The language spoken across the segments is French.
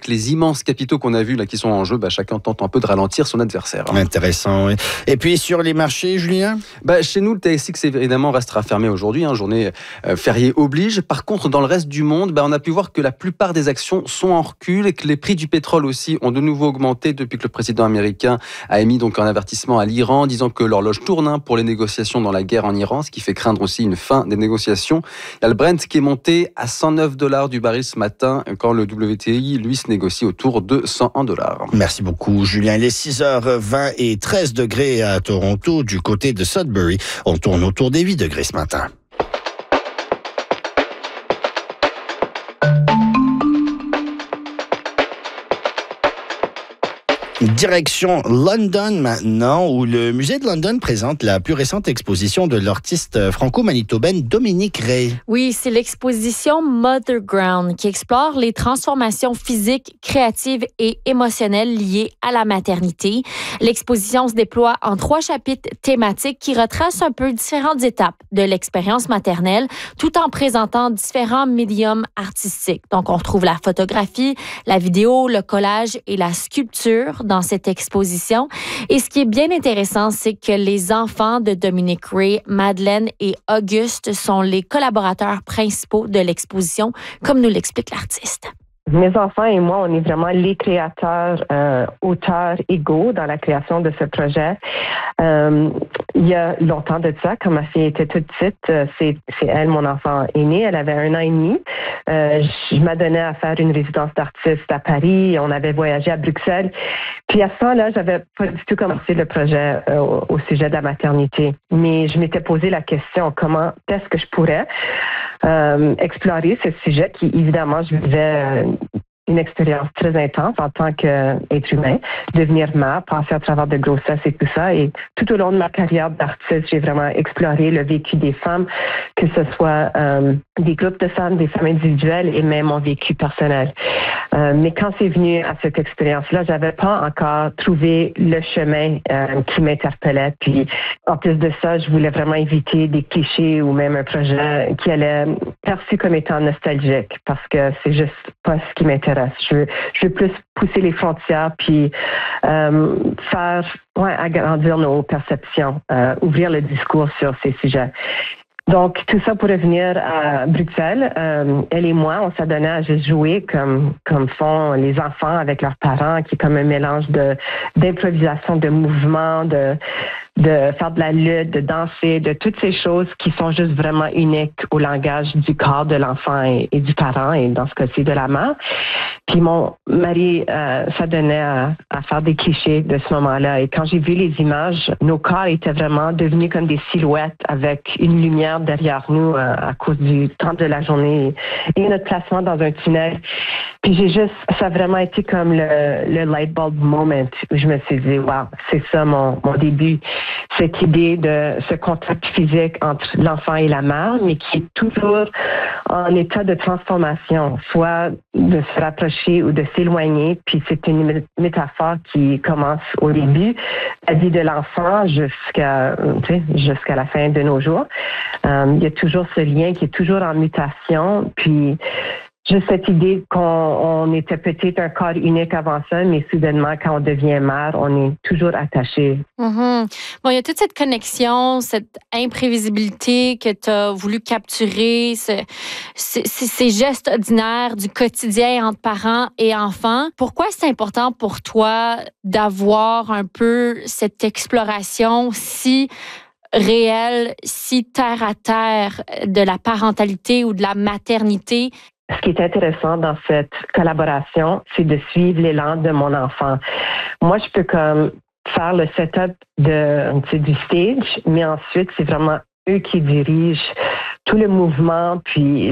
avec les immenses capitaux qu'on a vus là qui sont en jeu, chacun tente un peu de ralentir son adversaire. Intéressant, oui. Et puis sur les marchés, Julien? Chez nous, le TSX évidemment restera fermé aujourd'hui, journée fériée oblige. Par contre, dans le reste du monde, on a pu voir que la plupart des actions sont en recul et que les prix du pétrole aussi ont de nouveau augmenté depuis que le président américain a émis donc un avertissement à l'Iran, disant que l'horloge tourne pour les négociations dans la guerre en Iran, ce qui fait craindre aussi une fin des négociations. Il y a le Brent qui est monté à $109 du baril ce matin, quand le WTI, lui, se négocie autour de $101. Merci beaucoup, Julien. Il est 6h20 et 13 degrés à Toronto, du côté de Sudbury. On tourne autour des 8 degrés ce matin. Direction London maintenant, où le musée de London présente la plus récente exposition de l'artiste franco-manitobaine Dominique Ray. Oui, c'est l'exposition Mother Ground qui explore les transformations physiques, créatives et émotionnelles liées à la maternité. L'exposition se déploie en 3 chapitres thématiques qui retracent un peu différentes étapes de l'expérience maternelle, tout en présentant différents médiums artistiques. Donc, on retrouve la photographie, la vidéo, le collage et la sculpture dans cette exposition. Et ce qui est bien intéressant, c'est que les enfants de Dominique Ray, Madeleine et Auguste, sont les collaborateurs principaux de l'exposition, comme nous l'explique l'artiste. Mes enfants et moi, on est vraiment les créateurs, auteurs égaux dans la création de ce projet. Il y a longtemps de ça, quand ma fille était toute petite, c'est elle, mon enfant aîné, elle avait 1 an et demi. Je m'adonnais à faire une résidence d'artiste à Paris, on avait voyagé à Bruxelles. Puis à ce temps-là, j'avais pas du tout commencé le projet au sujet de la maternité. Mais je m'étais posé la question, comment est-ce que je pourrais explorer ce sujet qui, évidemment, je vivais une expérience très intense en tant qu'être humain, devenir mère, passer à travers de grossesse et tout ça. Et tout au long de ma carrière d'artiste, j'ai vraiment exploré le vécu des femmes, que ce soit des groupes de femmes, des femmes individuelles et même mon vécu personnel. Mais quand c'est venu à cette expérience-là, j'avais pas encore trouvé le chemin qui m'interpellait. Puis, en plus de ça, je voulais vraiment éviter des clichés ou même un projet qui allait être perçu comme étant nostalgique, parce que c'est juste pas ce qui m'intéresse. Je veux plus pousser les frontières puis agrandir nos perceptions, ouvrir le discours sur ces sujets. Donc, tout ça pour revenir à Bruxelles. Elle et moi, on s'adonnait à juste jouer comme font les enfants avec leurs parents, qui est comme un mélange d'improvisation, de mouvement, de faire de la lutte, de danser, de toutes ces choses qui sont juste vraiment uniques au langage du corps de l'enfant et du parent, et dans ce cas-ci de la mère. Puis mon mari s'adonnait à faire des clichés de ce moment-là. Et quand j'ai vu les images, nos corps étaient vraiment devenus comme des silhouettes avec une lumière derrière nous à cause du temps de la journée et notre placement dans un tunnel. Puis ça a vraiment été comme le light bulb moment où je me suis dit, wow, c'est ça mon début. Cette idée de ce contact physique entre l'enfant et la mère, mais qui est toujours en état de transformation, soit de se rapprocher ou de s'éloigner. Puis c'est une métaphore qui commence au début, la vie de l'enfant jusqu'à la fin de nos jours. Il y a toujours ce lien qui est toujours en mutation. Puis juste cette idée qu'on était peut-être un corps unique avant ça, mais soudainement, quand on devient mère, on est toujours attaché. Mm-hmm. Bon, il y a toute cette connexion, cette imprévisibilité que tu as voulu capturer, ces gestes ordinaires du quotidien entre parents et enfants. Pourquoi c'est important pour toi d'avoir un peu cette exploration si réelle, si terre à terre de la parentalité ou de la maternité? Ce qui est intéressant dans cette collaboration, c'est de suivre l'élan de mon enfant. Moi, je peux comme faire le setup du stage, mais ensuite, c'est vraiment eux qui dirigent tout le mouvement, puis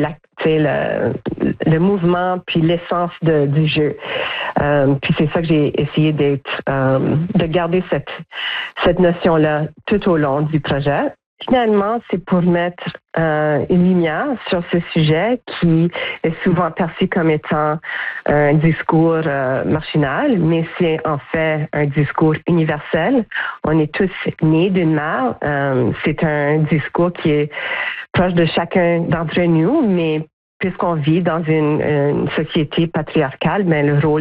le mouvement, puis l'essence du jeu. Puis c'est ça que j'ai essayé de garder cette notion-là tout au long du projet. Finalement, c'est pour mettre une lumière sur ce sujet qui est souvent perçu comme étant un discours marginal, mais c'est en fait un discours universel. On est tous nés d'une mère. C'est un discours qui est proche de chacun d'entre nous, mais puisqu'on vit dans une société patriarcale, le rôle